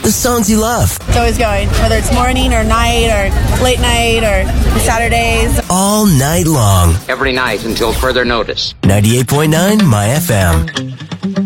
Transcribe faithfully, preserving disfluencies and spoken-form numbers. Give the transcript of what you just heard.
the songs you love. It's always going, whether it's morning or night or late night or Saturdays. All night long. Every night until further notice. ninety-eight point nine My F M.